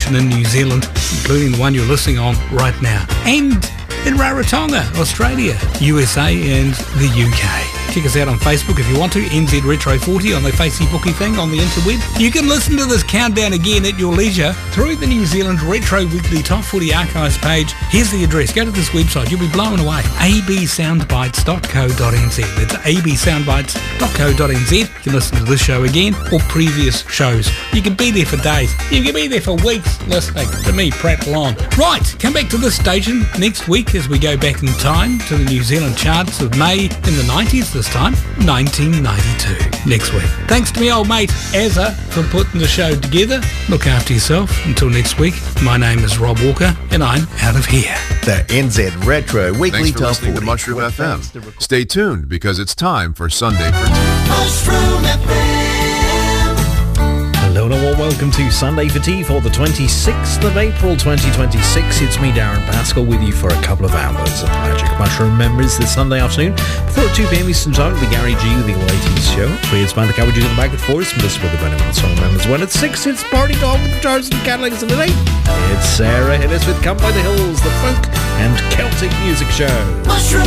station in New Zealand, including the one you're listening on right now, and in Rarotonga, Australia, USA and the UK. Check us out on Facebook if you want to, NZ Retro 40 on the Facebooky thing on the interweb. You can listen to this countdown again at your leisure through the New Zealand Retro Weekly Top 40 Archives page. Here's the address. Go to this website. You'll be blown away. absoundbites.co.nz. That's absoundbites.co.nz. You can listen to this show again or previous shows. You can be there for days. You can be there for weeks listening to me prattle on. Right, come back to this station next week as we go back in time to the New Zealand charts of May in the 90s. This time, 1992. Next week. Thanks to my old mate, Azza, for putting the show together. Look after yourself. Until next week, my name is Rob Walker, and I'm out of here. The NZ Retro Weekly Thanks for Top listening 40. to Mushroom FM. Stay tuned because it's time for Sunday for Tea. Mushroom FM. Hello and a warm welcome to Sunday for Tea for the 26th of April 2026. It's me, Darren Pascal, with you for a couple of hours of Magic Mushroom memories this Sunday afternoon. Before 2 p.m. Eastern Time, it'll be Gary G with the All 80s Show. 3, it's Banter Coverage in the back at 4. It's Miss with the Benjamin Song Members. When at 6, it's Party Dog with the Jars and Cadillacs. And at 8, it's Sarah Hillis with Come by the Hills, the Folk and Celtic Music Show. Mushroom